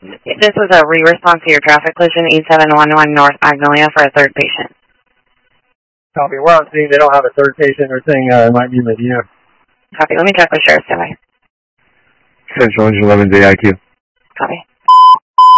This was a re-response to your traffic collision, E711 North Magnolia for a third patient. Copy. We're on scene. They don't have a third patient or thing. It might be with you. Copy. Let me check with Sheriff. Standby. Central Engine 11 DIQ.